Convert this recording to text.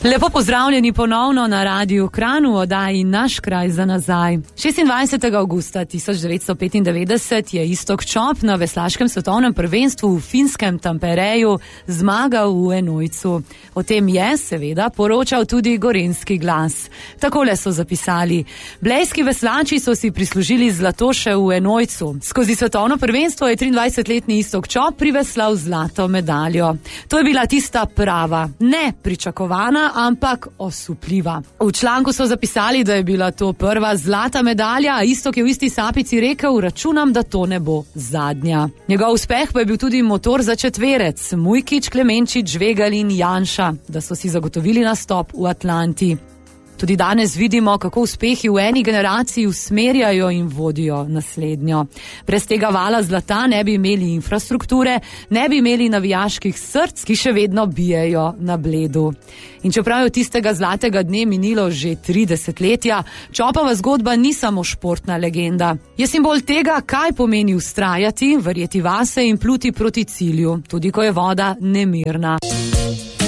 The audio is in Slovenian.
Lepo pozdravljeni ponovno na Radiu Kranj v oddaji Naš kraj za nazaj. 26. avgusta 1995 je Iztok Čop na veslaškem svetovnem prvenstvu v finskem Tampereju zmagal v enojcu. O tem je seveda poročal tudi Gorenjski glas. Takole so zapisali: blejski veslači so si prislužili zlato še v enojcu. Skozi svetovno prvenstvo je 23-letni Iztok Čop priveslal zlato medaljo. To je bila tista prava, ne pričakovana, ampak osupljiva. V članku so zapisali, da je bila to prva zlata medalja, a Iztok je v isti sapici rekel: računam, da to ne bo zadnja. Njegov uspeh pa je bil tudi motor za četverec, Mujkič, Klemenčič, Žvegelj in Janša, da so si zagotovili nastop v Atlanti. Tudi danes vidimo, kako uspehi v eni generaciji usmerjajo in vodijo naslednjo. Brez tega vala zlata ne bi imeli infrastrukture, ne bi imeli navijaških src, ki še vedno bijejo na Bledu. In čeprav je od tistega zlatega dne minilo že 30 letja, Čopova zgodba ni samo športna legenda. Je simbol tega, kaj pomeni vztrajati, verjeti vase in pluti proti cilju, tudi ko je voda nemirna.